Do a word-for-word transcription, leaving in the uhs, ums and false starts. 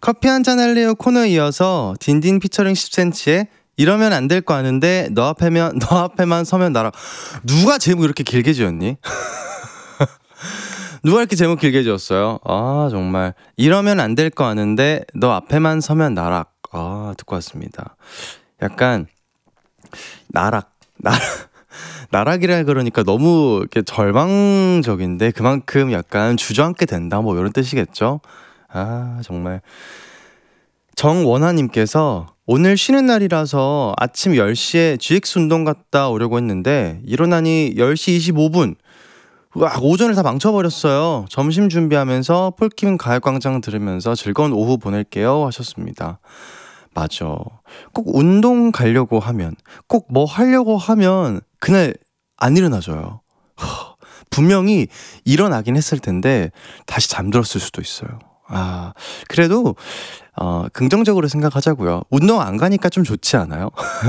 커피 한잔 할래요 코너에 이어서 딘딘 피처링 십 센티미터의 이러면 안 될 거 아는데 너 앞에면 너 앞에만 서면 나라. 누가 제목 이렇게 길게 지었니? 누가 이렇게 제목 길게 지었어요? 아 정말 이러면 안 될 거 아는데 너 앞에만 서면 나락. 아 듣고 왔습니다. 약간 나락 나락 나락이라 그러니까 너무 이렇게 절망적인데 그만큼 약간 주저앉게 된다 뭐 이런 뜻이겠죠? 아 정말 정원하님께서 오늘 쉬는 날이라서 아침 열 시에 지엑스 운동 갔다 오려고 했는데 일어나니 열 시 이십오 분. 와, 오전을 다 망쳐버렸어요. 점심 준비하면서 폴킴 가요광장 들으면서 즐거운 오후 보낼게요 하셨습니다. 맞아. 꼭 운동 가려고 하면, 꼭 뭐 하려고 하면 그날 안 일어나져요. 허, 분명히 일어나긴 했을 텐데 다시 잠들었을 수도 있어요. 아, 그래도 어, 긍정적으로 생각하자고요. 운동 안 가니까 좀 좋지 않아요?